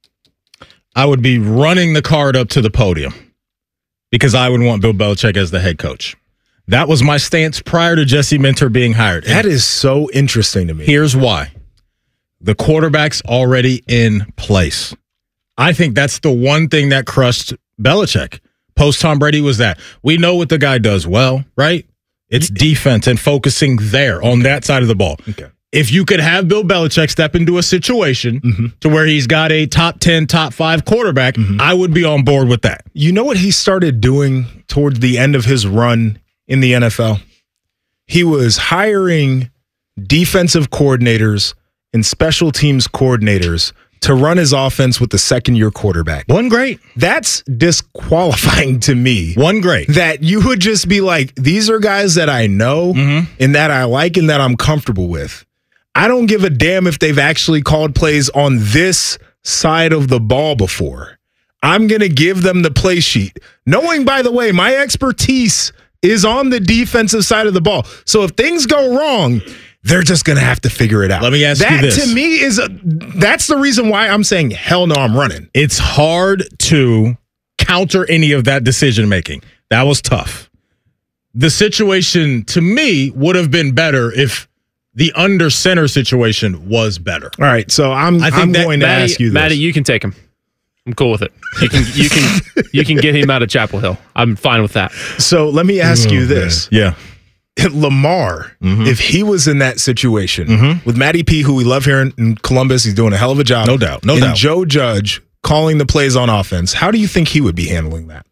I would be running the card up to the podium because I would want Bill Belichick as the head coach. That was my stance prior to Jesse Minter being hired. That and is so interesting to me. Here's why. The quarterback's already in place. I think that's the one thing that crushed Belichick. Post Tom Brady was that. We know what the guy does well, right? It's defense and focusing there on that side of the ball. Okay. If you could have Bill Belichick step into a situation mm-hmm. to where he's got a top ten, top five quarterback, mm-hmm. I would be on board with that. You know what he started doing toward the end of his run in the N F L? He was hiring defensive coordinators and special teams coordinators to run his offense with the second-year quarterback. One great. That's disqualifying to me. One great. That you would just be like, these are guys that I know mm-hmm. and that I like and that I'm comfortable with. I don't give a damn if they've actually called plays on this side of the ball before. I'm going to give them the play sheet, knowing, by the way, my expertise is on the defensive side of the ball. So if things go wrong, they're just going to have to figure it out. Let me ask that, you this. That, to me, is a, that's the reason why I'm saying, hell no, I'm running. It's hard to counter any of that decision-making. That was tough. The situation, to me, would have been better if the under center situation was better. All right, so I'm, I think I'm that, going to Maddie, ask you this. Maddie, you can take him. I'm cool with it. You can you can you can get him out of Chapel Hill. I'm fine with that. So let me ask oh, you this. Man. Yeah. Lamar, Mm-hmm. if he was in that situation with Matty P, who we love here in, in Columbus, he's doing a hell of a job. No doubt, no and doubt. Joe Judge calling the plays on offense. How do you think he would be handling that?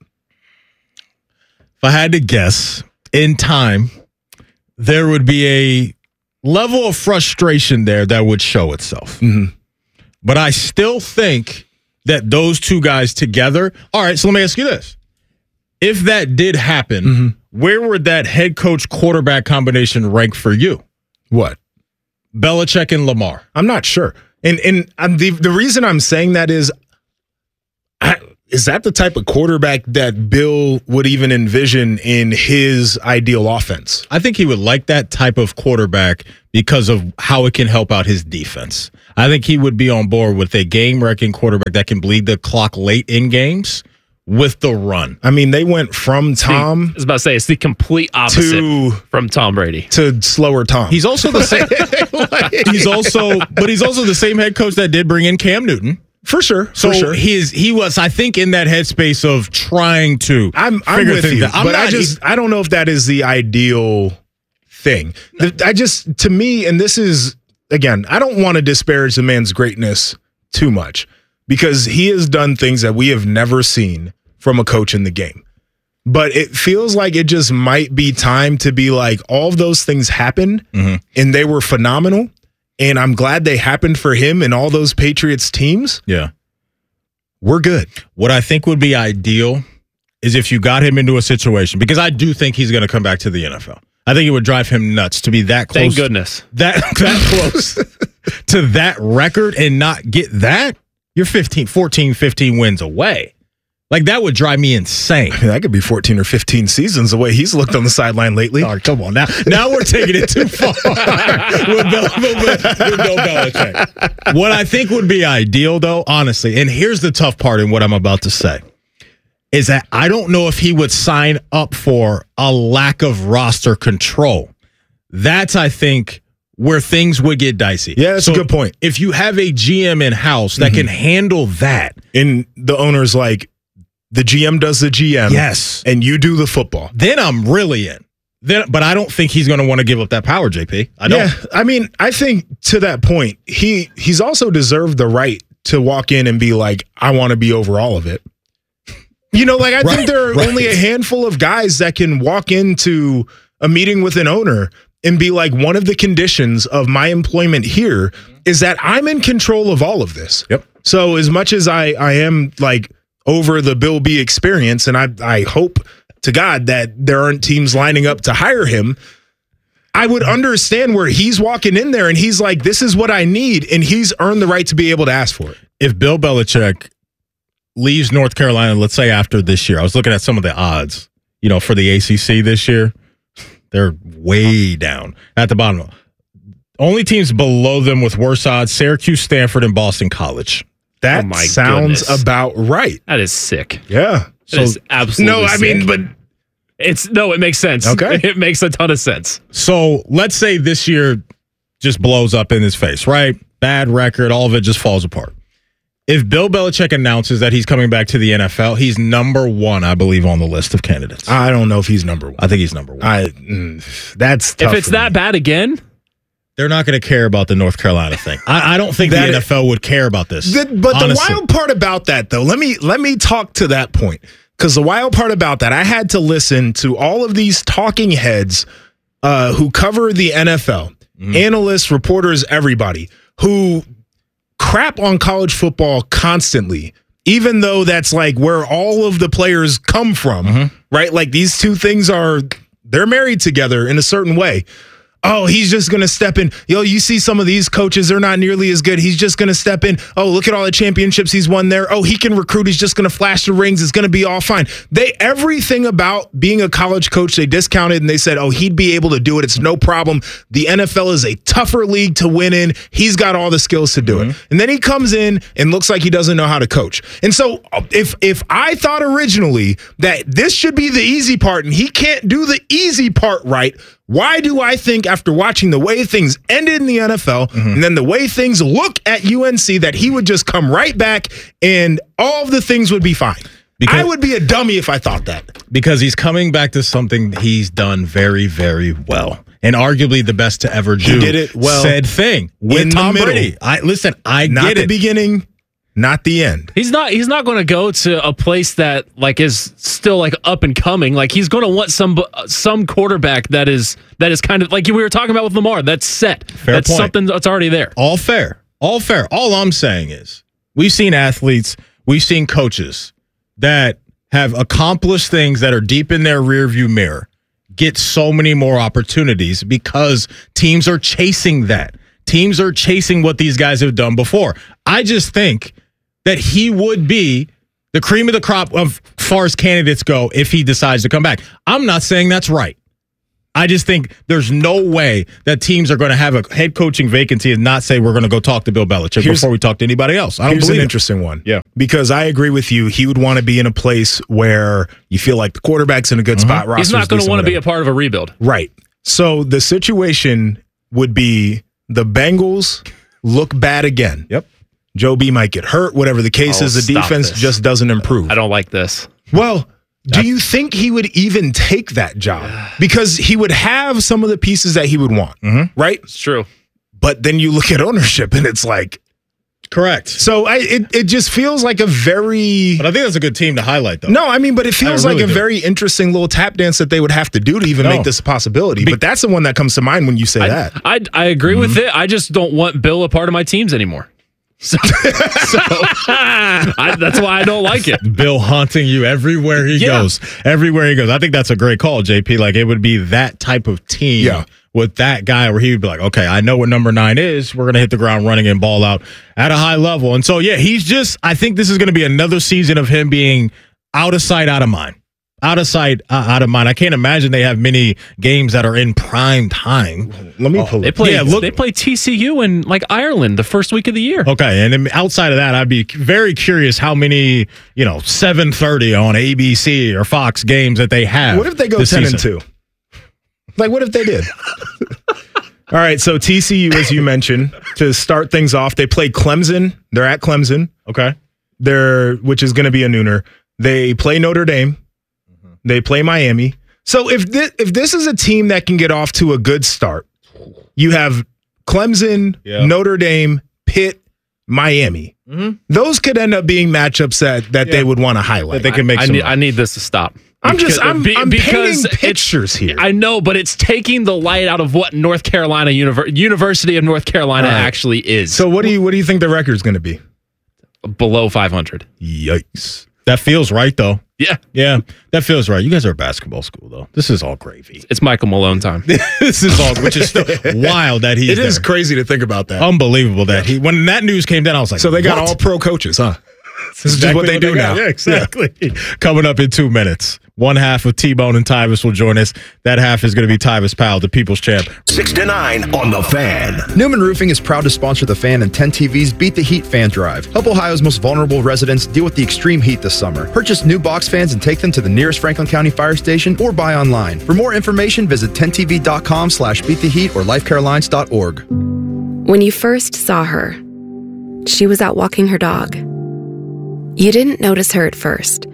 If I had to guess, in time, there would be a level of frustration there that would show itself. Mm-hmm. But I still think that those two guys together. All right, so let me ask you this. If that did happen, Mm-hmm. where would that head coach quarterback combination rank for you? What? Belichick and Lamar. I'm not sure. And and um, the, the reason I'm saying that is, I, is that the type of quarterback that Bill would even envision in his ideal offense? I think he would like that type of quarterback because of how it can help out his defense. I think he would be on board with a game-wrecking quarterback that can bleed the clock late in games with the run. I mean, they went from Tom. I was about to say, it's the complete opposite to, from Tom Brady. To slower Tom. He's also the same. he's also, but he's also the same head coach that did bring in Cam Newton. For sure. So for sure. his he was, I think, in that headspace of trying to. I'm, I'm figure with things you, out. I'm but not, I just I don't know if that is the ideal thing. I just to me, and this is again, I don't want to disparage the man's greatness too much because he has done things that we have never seen from a coach in the game. But it feels like it just might be time to be like, all of those things happened mm-hmm. and they were phenomenal. And I'm glad they happened for him and all those Patriots teams. Yeah. We're good. What I think would be ideal is if you got him into a situation, because I do think he's going to come back to the N F L. I think it would drive him nuts to be that close. Thank goodness. That, that close to that record and not get that. You're fifteen, fourteen, fifteen wins away. Like, that would drive me insane. I mean, that could be fourteen or fifteen seasons the way he's looked on the sideline lately. Oh, come on. Now now we're taking it too far with, Bill, with, with Bill Belichick. What I think would be ideal, though, honestly, and here's the tough part in what I'm about to say, is that I don't know if he would sign up for a lack of roster control. That's, I think, where things would get dicey. Yeah, that's so a good point. If you have a G M in-house that mm-hmm. can handle that. And the owner's like, the G M does the G M. Yes. And you do the football. Then I'm really in. Then, but I don't think he's going to want to give up that power, J P. I don't. Yeah, I mean, I think to that point, he he's also deserved the right to walk in and be like, I want to be over all of it. You know, like I right, think there are right. only a handful of guys that can walk into a meeting with an owner and be like, one of the conditions of my employment here is that I'm in control of all of this. Yep. So as much as I, I am like over the Bill B experience, and I, I hope to God that there aren't teams lining up to hire him, I would understand where he's walking in there and he's like, this is what I need. And he's earned the right to be able to ask for it. If Bill Belichick leaves North Carolina, let's say after this year, I was looking at some of the odds, you know, for the A C C this year. They're way down at the bottom. Only teams below them with worse odds, Syracuse, Stanford, and Boston College. That oh sounds goodness. about right. That is sick. Yeah. That so, is absolutely No, I sick. mean, but it's no, it makes sense. Okay. It makes a ton of sense. So let's say this year just blows up in his face, right? Bad record, all of it just falls apart. If Bill Belichick announces that he's coming back to the N F L, he's number one, I believe, on the list of candidates. I don't know if he's number one. I think he's number one. I mm, that's tough if it's that me. bad again, they're not going to care about the North Carolina thing. I, I don't think that the N F L would care about this. The, but honestly. the wild part about that, though, let me let me talk to that point, because the wild part about that, I had to listen to all of these talking heads uh, who cover the N F L, mm. analysts, reporters, everybody who crap on college football constantly, even though that's like where all of the players come from, mm-hmm. right? Like these two things are, they're married together in a certain way. Oh, he's just going to step in. Yo, you see some of these coaches, they're not nearly as good. He's just going to step in. Oh, look at all the championships he's won there. Oh, he can recruit. He's just going to flash the rings. It's going to be all fine. They everything about being a college coach, they discounted and they said, oh, he'd be able to do it. It's no problem. The N F L is a tougher league to win in. He's got all the skills to do mm-hmm. it. And then he comes in and looks like he doesn't know how to coach. And so if if I thought originally that this should be the easy part and he can't do the easy part right, why do I think after watching the way things ended in the N F L mm-hmm. and then the way things look at U N C that he would just come right back and all of the things would be fine? Because, I would be a dummy if I thought that. Because he's coming back to something he's done very, very well. And arguably the best to ever do. He did it well. Said thing with in Tom the middle. Brady. I listen, I Not get the it. beginning, not the end. He's not he's not going to go to a place that like is still like up and coming. Like he's going to want some some quarterback that is that is kind of like we were talking about with Lamar. That's set. Fair that's point. something that's already there. All fair. All fair. All I'm saying is we've seen athletes, we've seen coaches that have accomplished things that are deep in their rearview mirror get so many more opportunities because teams are chasing that. Teams are chasing what these guys have done before. I just think that he would be the cream of the crop of far as candidates go if he decides to come back. I'm not saying that's right. I just think there's no way that teams are going to have a head coaching vacancy and not say we're going to go talk to Bill Belichick Here's, before we talk to anybody else. I don't here's believe an it. interesting one. Yeah. Because I agree with you. He would want to be in a place where you feel like the quarterback's in a good Mm-hmm. spot. He's not going to want to be a part of a rebuild. Right. So the situation would be the Bengals look bad again. Yep. Joe B might get hurt, whatever the case Oh, is. The stop defense this. just doesn't improve. I don't like this. Well, do you think he would even take that job? Because he would have some of the pieces that he would want, Mm-hmm. right? It's true. But then you look at ownership and it's like, correct. So I, it it just feels like a very. But I think that's a good team to highlight, though. No, I mean, but it feels I like really a do. very interesting little tap dance that they would have to do to even No. make this a possibility. But that's the one that comes to mind when you say I, that. I I agree with it. I just don't want Bill a part of my teams anymore. So, so I, that's why I don't like it. Bill haunting you everywhere he Yeah. goes. Everywhere he goes. I think that's a great call, J P. Like, it would be that type of team Yeah. with that guy where he would be like, okay, I know what number nine is. We're going to hit the ground running and ball out at a high level. And so, yeah, he's just, I think this is going to be another season of him being out of sight, out of mind. Out of sight, uh, out of mind. I can't imagine they have many games that are in prime time. Let me pull They it. play. Yeah, look- they play T C U in like Ireland the first week of the year. Okay, and then outside of that, I'd be very curious how many, you know, seven thirty on A B C or Fox games that they have. What if they go this ten and season. two? Like, what if they did? All right, so T C U, as you mentioned, to start things off, they play Clemson. They're at Clemson. Okay. They're which is going to be a nooner. They play Notre Dame. They play Miami. So if this, if this is a team that can get off to a good start, you have Clemson, Yeah. Notre Dame, Pitt, Miami. Mm-hmm. Those could end up being matchups that, that Yeah. they would want to highlight. That they can make I some. need, I need this to stop. I'm just Because- I'm, be- I'm because painting it's- pictures here. I know, but it's taking the light out of what North Carolina Univer- University of North Carolina All right. actually is. So what do you what do you think the record's going to be? Below five hundred. Yikes. That feels right, though. Yeah, Yeah, that feels right. You guys are a basketball school, though. This is all gravy. it's Michael Malone time. This is all, which is still wild that he's It is there. crazy to think about that. Unbelievable that he, when that news came down, I was like, so they got what? all pro coaches, huh? This is just Exactly what they do got. now. Yeah, exactly. Coming up in two minutes. One half of T-Bone and Tyvis will join us. That half is going to be Tyvis Powell, the People's Champ. six to nine on The Fan. Newman Roofing is proud to sponsor The Fan and ten T V's Beat the Heat Fan Drive. Help Ohio's most vulnerable residents deal with the extreme heat this summer. Purchase new box fans and take them to the nearest Franklin County Fire Station or buy online. For more information, visit ten T V dot com slash beat the heat or life carolines dot org. When you first saw her, she was out walking her dog. You didn't notice her at first.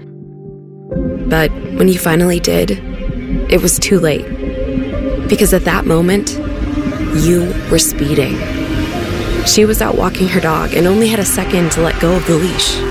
But when you finally did, it was too late. Because at that moment, you were speeding. She was out walking her dog and only had a second to let go of the leash.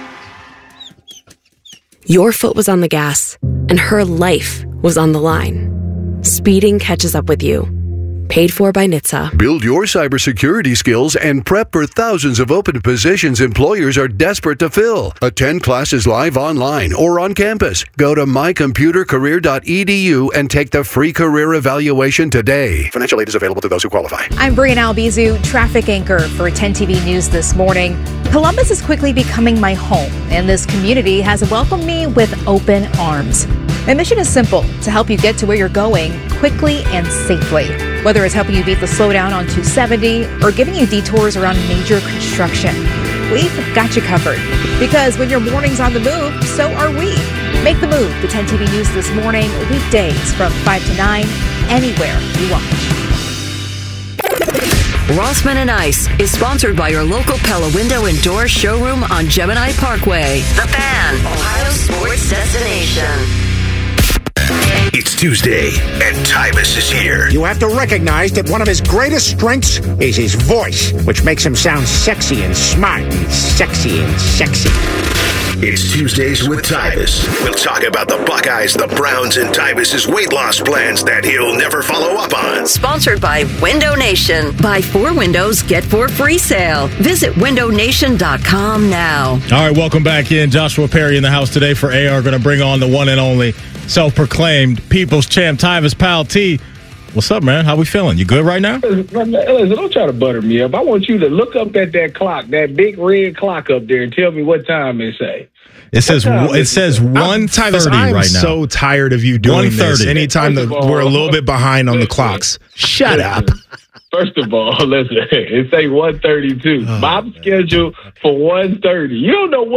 Your foot was on the gas, and her life was on the line. Speeding catches up with you. Paid for by N H T S A. Build your cybersecurity skills and prep for thousands of open positions employers are desperate to fill. Attend classes live online or on campus. Go to my computer career dot e d u and take the free career evaluation today. Financial aid is available to those who qualify. I'm Brian Albizu, traffic anchor for ten T V News this morning. Columbus is quickly becoming my home, and this community has welcomed me with open arms. My mission is simple, to help you get to where you're going quickly and safely. Whether it's helping you beat the slowdown on two seventy or giving you detours around major construction, we've got you covered. Because when your morning's on the move, so are we. Make the move to ten T V News this morning, weekdays from five to nine, anywhere you watch. Rossman and Ice is sponsored by your local Pella Window and Door showroom on Gemini Parkway. The Fan, Ohio sports destination. It's Tuesday, and Tyvus is here. You have to recognize that one of his greatest strengths is his voice, which makes him sound sexy and smart and sexy and sexy. It's Tuesdays with Tyvus. We'll talk about the Buckeyes, the Browns, and Tyvus's weight loss plans that he'll never follow up on. Sponsored by Window Nation. Buy four windows, get four free sale. Visit window nation dot com now. All right, welcome back in. Joshua Perry in the house today for A R. Going to bring on the one and only self-proclaimed People's Champ, Tyvus Powell T. What's up, man? How we feeling? You good right now? Listen, don't try to butter me up. I want you to look up at that clock, that big red clock up there, and tell me what time it say. It says it says one thirty right now. I'm so tired of you doing this. Anytime that we're a little bit behind on the clocks. Shut up. First of all, listen, it say one thirty-two. My schedule for one thirty. You don't know what